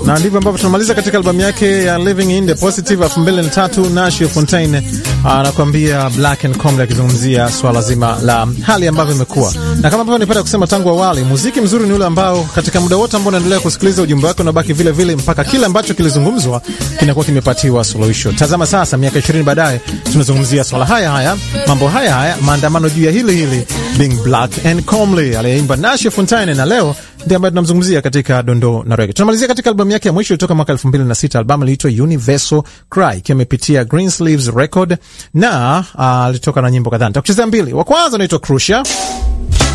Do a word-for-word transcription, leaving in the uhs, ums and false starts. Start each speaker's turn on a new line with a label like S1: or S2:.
S1: Na ndivyo ambavyo tunamaliza katika albamu yake ya Living in the Positive elfu mbili na tatu. Nashio Fontaine anakuambia Black and Comely, akizungumzia swala zima la hali ambavyo imekuwa. Na kama ambavyo nipenda kusema tangu awali, muziki mzuri ni ule ambao katika muda wote ambao unaendelea kusikiliza ujumbe wake unabaki vile vile mpaka kile ambacho kilizungumzwa kinakuwa kimepatiwa suluhisho. Tazama sasa, miaka ishirini baadaye tunazungumzia swala haya haya, mambo haya haya, maandamano juu ya hili hili, being Black and Comely, aliyeimba Nashio Fontaine, na leo ndiye ambaye tunamzungumzia katika dondoo na reggae. Tunamalizia katika albamu yake ya mwisho kutoka mwaka elfu mbili na sita, albamu iliitwa Universal Cry, ikiwa imepitia Greensleeves Record, na alitoka uh, na nyimbo kadhaa. Nitakuchezea mbili. Wa kwanza unaitwa Crucial.